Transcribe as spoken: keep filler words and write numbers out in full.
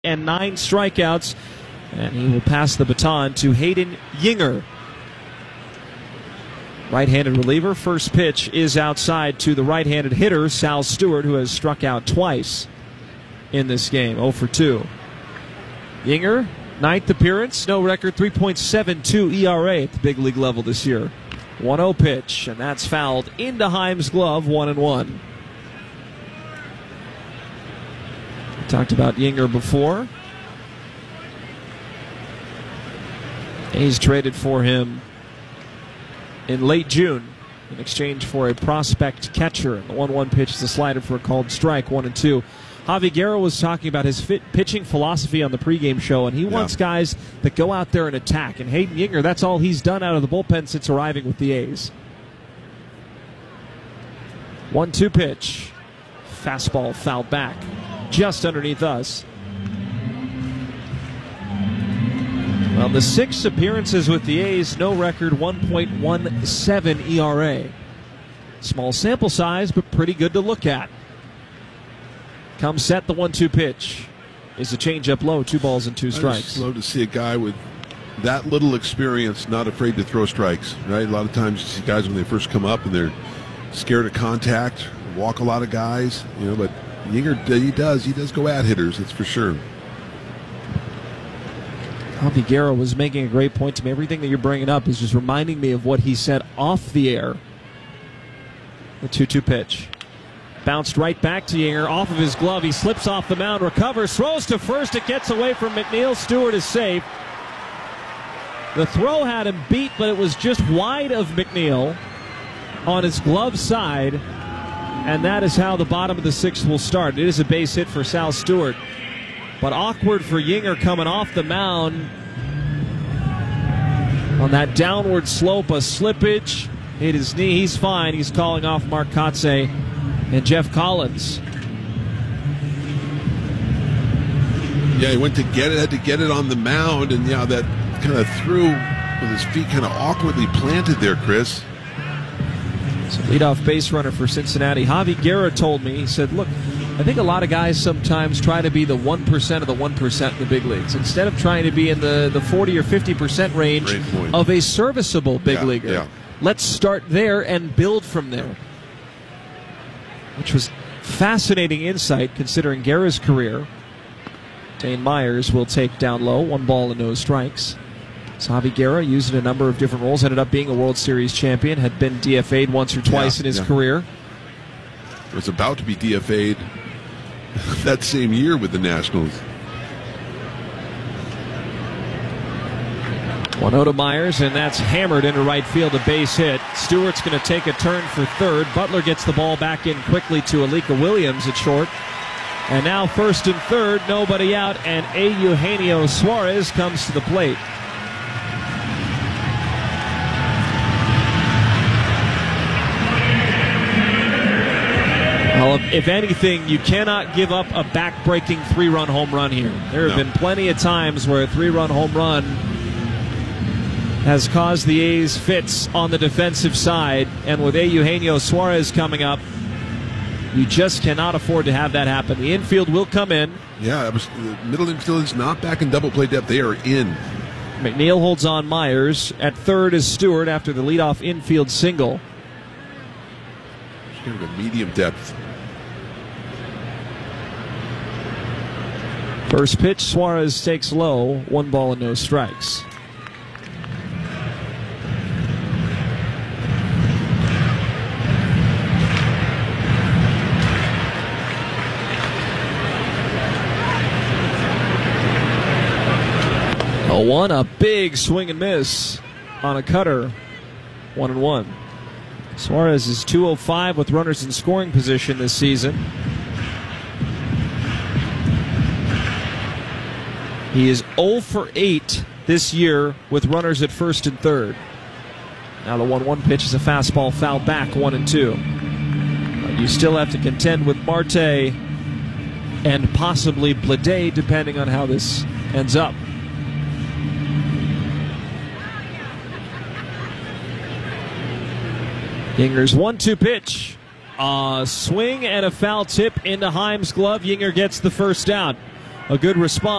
and nine strikeouts, and he will pass the baton to Hayden Yinger. Right-handed reliever. First pitch is outside to the right-handed hitter, Sal Stewart, who has struck out twice in this game, oh for two. Yinger, ninth appearance, no record, three point seven two E R A at the big league level this year. one oh pitch, and that's fouled into Heim's glove, one and one. We talked about Yinger before. A's traded for him in late June in exchange for a prospect catcher. The one one pitch is a slider for a called strike, one and two. Javi Guerra was talking about his fit pitching philosophy on the pregame show, and he yeah. wants guys that go out there and attack. And Hayden Yinger, that's all he's done out of the bullpen since arriving with the A's. one two pitch. Fastball fouled back just underneath us. Well, the six appearances with the A's, no record, one point one seven E R A. Small sample size, but pretty good to look at. Comes set, the one two pitch is a changeup low, two balls and two strikes. It's slow to see a guy with that little experience not afraid to throw strikes, right? A lot of times you see guys when they first come up and they're scared of contact, walk a lot of guys, you know, but Yinger, he does, he does go at hitters, that's for sure. Javi Guerra was making a great point to me. Everything that you're bringing up is just reminding me of what he said off the air. The two two pitch. Bounced right back to Yinger, off of his glove. He slips off the mound, recovers, throws to first. It gets away from McNeil. Stewart is safe. The throw had him beat, but it was just wide of McNeil on his glove side. And that is how the bottom of the sixth will start. It is a base hit for Sal Stewart. But awkward for Yinger coming off the mound. On that downward slope, a slippage. Hit his knee. He's fine. He's calling off Mark Kotsay and Jeff Collins. Yeah, he went to get it, had to get it on the mound, and yeah, that kind of threw with his feet kind of awkwardly planted there, Chris. So leadoff base runner for Cincinnati. Javi Guerra told me, he said, look, I think a lot of guys sometimes try to be the one percent of the one percent in the big leagues. Instead of trying to be in the, the forty or fifty percent range of a serviceable big yeah, leaguer. Yeah. Let's start there and build from there. Which was fascinating insight considering Guerra's career. Dane Myers will take down low, one ball and no strikes. So Javi Guerra used a number of different roles, ended up being a World Series champion, had been D F A'd once or twice yeah, in his yeah. career. Was about to be D F A'd that same year with the Nationals. one oh to Myers, and that's hammered into right field, a base hit. Stewart's going to take a turn for third. Butler gets the ball back in quickly to Alika Williams at short. And now first and third, nobody out, and Eugenio Suarez comes to the plate. Well, if anything, you cannot give up a back-breaking three-run home run here. There have no. been plenty of times where a three-run home run has caused the A's fits on the defensive side, and with Eugenio Suarez coming up, you just cannot afford to have that happen. The infield will come in. Yeah, it was, the middle infield is not back in double play depth. They are in. McNeil holds on Myers. At third is Stewart after the leadoff infield single. Kind of a medium depth. First pitch, Suarez takes low, one ball and no strikes. oh one, a big swing and miss on a cutter, one and one. Suarez is two oh five with runners in scoring position this season. He is oh for eight this year with runners at first and third. Now the one one pitch is a fastball fouled back, one and two. But you still have to contend with Marte and possibly Bleday, depending on how this ends up. Yinger's one two pitch. A swing and a foul tip into Heim's glove. Yinger gets the first out. a good response.